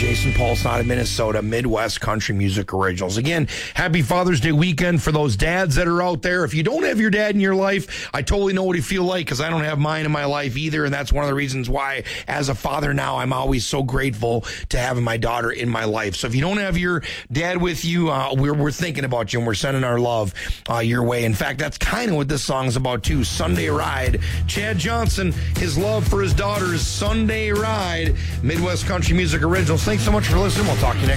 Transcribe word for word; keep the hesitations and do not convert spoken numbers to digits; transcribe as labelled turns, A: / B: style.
A: Jason Paulson out of Minnesota, Midwest Country Music Originals. Again, happy Father's Day weekend for those dads that are out there. If you don't have your dad in your life, I totally know what you feel like because I don't have mine in my life either, and that's one of the reasons why, as a father now, I'm always so grateful to having my daughter in my life. So if you don't have your dad with you, uh, we're, we're thinking about you, and we're sending our love uh, your way. In fact, that's kind of what this song's about, too. Sunday Ride. Chad Johnson, his love for his daughter's Sunday Ride. Midwest Country Music Originals. Thanks so much for listening. We'll talk to you next